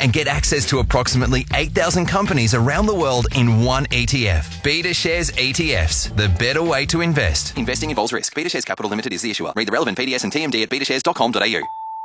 and get access to approximately 8,000 companies around the world in one ETF. BetaShares ETFs, the better way to invest. Investing involves risk. BetaShares Capital Limited is the issuer. Read the relevant PDS and TMD at betashares.com.au.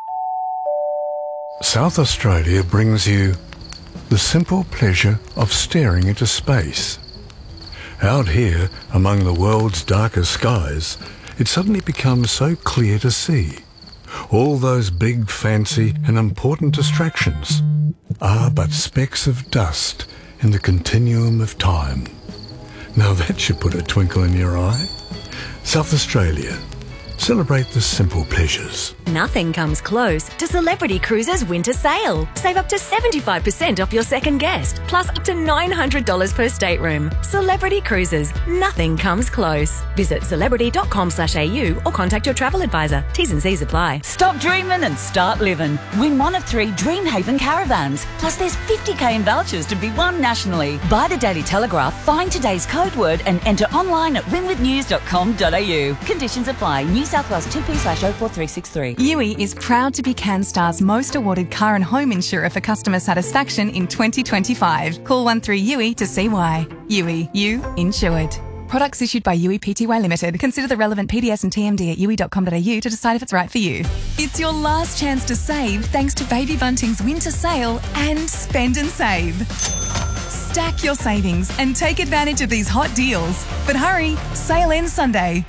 South Australia brings you the simple pleasure of staring into space. Out here, among the world's darkest skies, it suddenly becomes so clear to see. All those big, fancy and important distractions are but specks of dust in the continuum of time. Now that should put a twinkle in your eye. South Australia. Celebrate the simple pleasures. Nothing comes close to Celebrity Cruises Winter Sale. Save up to 75% off your second guest, plus up to $900 per stateroom. Celebrity Cruises. Nothing comes close. Visit celebrity.com/au or contact your travel advisor. T's and C's apply. Stop dreaming and start living. Win one of 3 Dreamhaven caravans. Plus there's 50k in vouchers to be won nationally. Buy the Daily Telegraph, find today's code word and enter online at winwithnews.com.au. Conditions apply. New South Wales 2P/04363. Yui is proud to be CanStar's most awarded car and home insurer for customer satisfaction in 2025. Call 13-YUI to see why. Yui, you insured. Products issued by Yui Pty Limited. Consider the relevant PDS and TMD at yui.com.au to decide if it's right for you. It's your last chance to save thanks to Baby Bunting's winter sale and spend and save. Stack your savings and take advantage of these hot deals. But hurry, sale ends Sunday.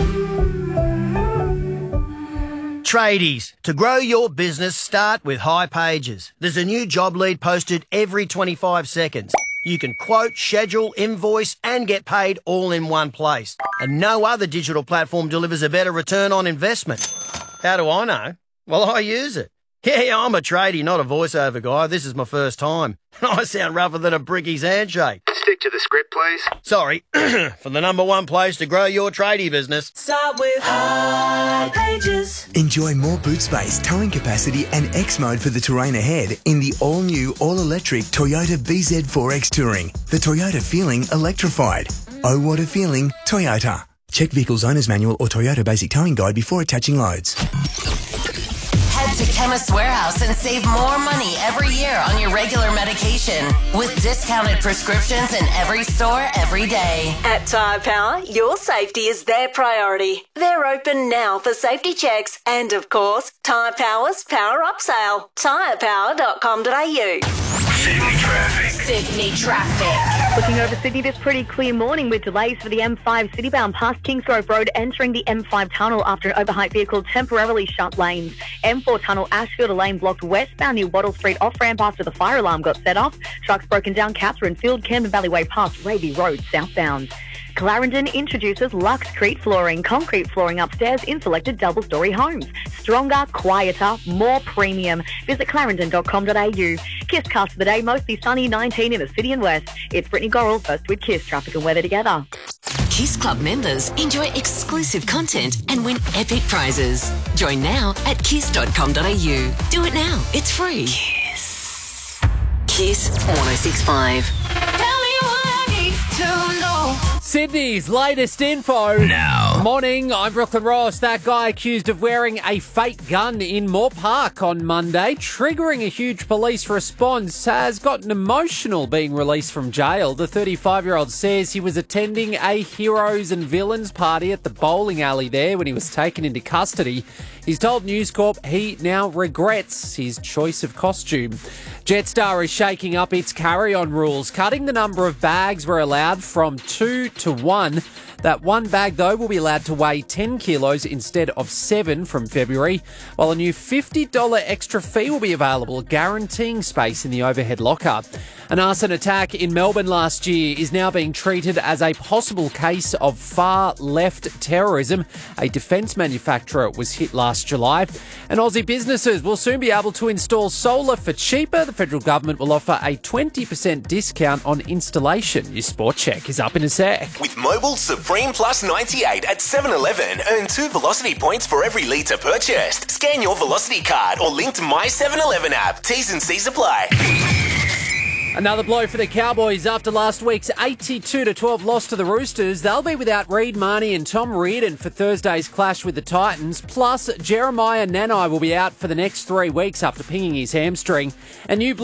Tradies, to grow your business, start with High Pages. There's a new job lead posted every 25 seconds. You can quote, schedule, invoice and get paid all in one place. And no other digital platform delivers a better return on investment. How do I know? Well, I use it. Yeah, I'm a tradie, not a voiceover guy. This is my first time. I sound rougher than a bricky's handshake. Stick to the script, please. Sorry, for the number one place to grow your tradie business. Start with High Pages. Enjoy more boot space, towing capacity and X mode for the terrain ahead in the all-new, all-electric Toyota BZ4X Touring. The Toyota feeling electrified. Oh, what a feeling, Toyota. Check vehicle's owner's manual or Toyota basic towing guide before attaching loads. Head to Chemist Warehouse and save more money every year on your regular medication with discounted prescriptions in every store every day. At Tyre Power, your safety is their priority. They're open now for safety checks and, of course, Tyre Power's Power Up Sale. tyrepower.com.au. Sydney traffic. Looking over Sydney, this pretty clear morning with delays for the M5 citybound past Kingsgrove Road, entering the M5 tunnel after an overhyped vehicle temporarily shut lanes. M4 tunnel Ashfield lane blocked westbound near Wattle Street off-ramp after the fire alarm got set off. Trucks broken down Catherine Field, Camden Valley Way past Raby Road southbound. Clarendon introduces Luxcrete flooring, concrete flooring upstairs in selected double-storey homes. Stronger, quieter, more premium. Visit clarendon.com.au. Kiss cast of the day, mostly sunny, 19 in the city and west. It's Brittany Gorrell, first with Kiss Traffic and Weather together. Kiss Club members enjoy exclusive content and win epic prizes. Join now at kiss.com.au. Do it now. It's free. Kiss. Kiss 106.5. Sydney's latest info. Now. Morning, I'm Brooklyn Ross. That guy accused of wearing a fake gun in Moore Park on Monday, triggering a huge police response, has gotten emotional being released from jail. The 35-year-old says he was attending a heroes and villains party at the bowling alley there when he was taken into custody. He's told News Corp he now regrets his choice of costume. Jetstar is shaking up its carry-on rules, cutting the number of bags we're allowed from 2 to 1. That one bag, though, will be allowed to weigh 10 kilos instead of 7 from February, while a new $50 extra fee will be available, guaranteeing space in the overhead locker. An arson attack in Melbourne last year is now being treated as a possible case of far-left terrorism. A defence manufacturer was hit last July. And Aussie businesses will soon be able to install solar for cheaper. The federal government will offer a 20% discount on installation. Your sport check is up in a sec. With Mobile Supreme Plus 98 at 7-Eleven, earn 2 Velocity points for every litre purchased. Scan your Velocity card or link to My 7-Eleven app. T's and C's apply. Another blow for the Cowboys after last week's 82-12 loss to the Roosters. They'll be without Reid Marnie and Tom Reardon for Thursday's clash with the Titans. Plus, Jeremiah Nanai will be out for the next 3 weeks after pinging his hamstring. And new